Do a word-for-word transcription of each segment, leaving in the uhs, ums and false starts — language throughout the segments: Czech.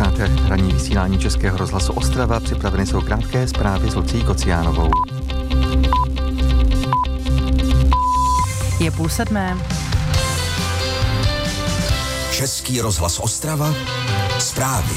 Posloucháte ranní vysílání Českého rozhlasu Ostrava, připraveny jsou krátké zprávy s Lucí Kociánovou. Je půl sedmé. Český rozhlas Ostrava, zprávy.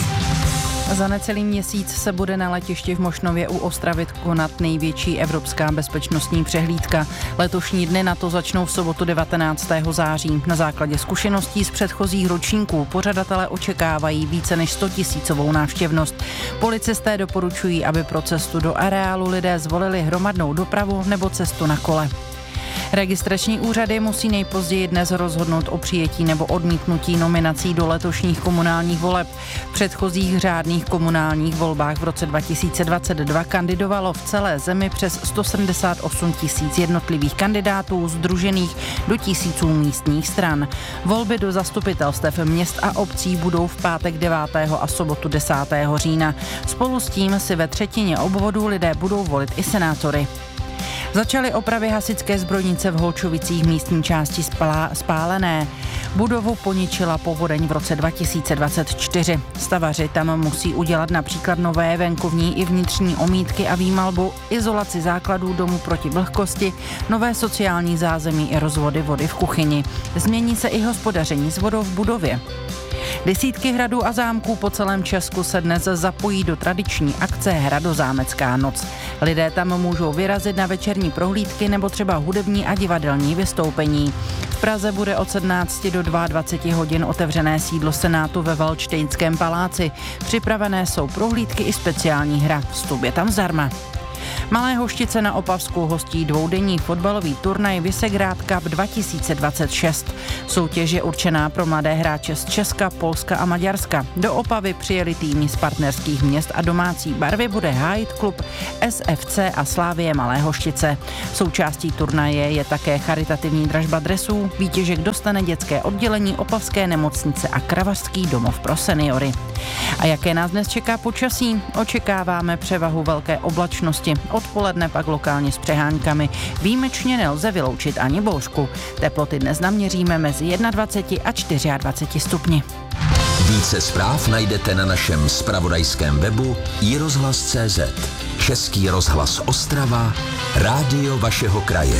Za necelý měsíc se bude na letišti v Mošnově u Ostravy konat největší evropská bezpečnostní přehlídka. Letošní dny na to začnou v sobotu devatenáctého září. Na základě zkušeností z předchozích ročníků pořadatelé očekávají více než sto tisícovou návštěvnost. Policisté doporučují, aby pro cestu do areálu lidé zvolili hromadnou dopravu nebo cestu na kole. Registrační úřady musí nejpozději dnes rozhodnout o přijetí nebo odmítnutí nominací do letošních komunálních voleb. V předchozích řádných komunálních volbách v roce dva tisíce dvacet dva kandidovalo v celé zemi přes sto sedmdesát osm tisíc jednotlivých kandidátů sdružených do tisíců místních stran. Volby do zastupitelstev měst a obcí budou v pátek devátého a sobotu desátého října. Spolu s tím si ve třetině obvodů lidé budou volit i senátory. Začaly opravy hasičské zbrojnice v Holčovicích, místní části spala, spálené. Budovu poničila povodeň v roce dva tisíce dvacet čtyři. Stavaři tam musí udělat například nové venkovní i vnitřní omítky a výmalbu, izolaci základů domu proti vlhkosti, nové sociální zázemí i rozvody vody v kuchyni. Změní se i hospodaření s vodou v budově. Desítky hradů a zámků po celém Česku se dnes zapojí do tradiční akce Hradozámecká noc. Lidé tam můžou vyrazit na večerní prohlídky nebo třeba hudební a divadelní vystoupení. V Praze bude od sedmnácti do dvaceti dvou hodin otevřené sídlo Senátu ve Valdštejnském paláci. Připravené jsou prohlídky i speciální hra. Vstup je tam zdarma. Malé Hoštice na Opavsku hostí dvoudenní fotbalový turnaj Visegrád Cup dva tisíce dvacet šest. Soutěž je určená pro mladé hráče z Česka, Polska a Maďarska. Do Opavy přijeli týmy z partnerských měst a domácí barvy bude hájit klub S F C a Slavie Malé Hoštice. Součástí turnaje je také charitativní dražba dresů. Výtěžek dostane dětské oddělení Opavské nemocnice a Kravařský domov pro seniory. A jaké nás dnes čeká počasí? Očekáváme převahu velké oblačnosti. Odpoledne pak lokálně s přeháňkami. Výjimečně nelze vyloučit ani bouřku. Teploty dnes naměříme mezi dvaceti jedním a dvaceti čtyřmi stupni. Více zpráv najdete na našem zpravodajském webu i rozhlas tečka cé zet. Český rozhlas Ostrava, rádio vašeho kraje.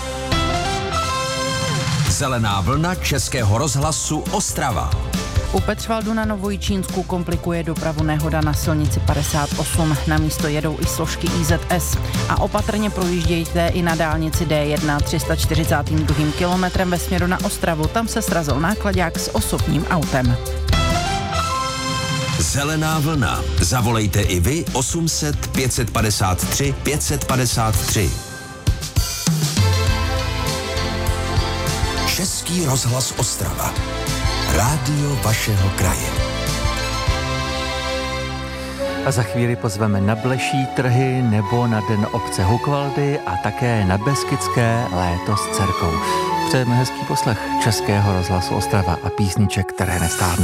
Zelená vlna Českého rozhlasu Ostrava. U Petřvaldu na Novojičínsku komplikuje dopravu nehoda na silnici padesát osm. Na místo jedou i složky I Z S. A opatrně projíždějte i na dálnici D jedna tři sta čtyřicet dva kilometrem ve směru na Ostravu. Tam se srazil náklaďák s osobním autem. Zelená vlna. Zavolejte i vy osm set pět set padesát tři pět set padesát tři. Český rozhlas Ostrava. Rádio vašeho kraje. A za chvíli pozveme na Bleší trhy nebo na Den obce Hukvaldy a také na Beskydské léto s dcerkou. Přejeme hezký poslech Českého rozhlasu Ostrava a písniček, které nestárnou.